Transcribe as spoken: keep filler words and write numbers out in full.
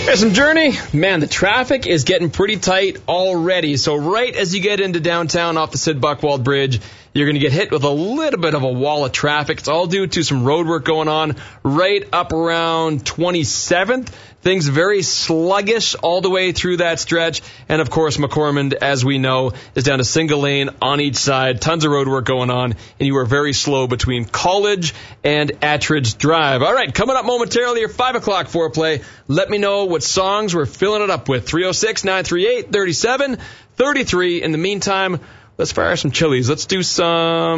There's some Journey. Man, the traffic is getting pretty tight already. So right as you get into downtown off the Sid Buchwald Bridge, you're going to get hit with a little bit of a wall of traffic. It's all due to some road work going on right up around twenty-seventh. Things very sluggish all the way through that stretch. And, of course, McCormick, as we know, is down a single lane on each side. Tons of road work going on. And you are very slow between College and Attridge Drive. All right, coming up momentarily, your five o'clock foreplay. Let me know what songs we're filling it up with. three oh six, nine three eight, three seven three three. In the meantime, let's fire some chilies. Let's do some...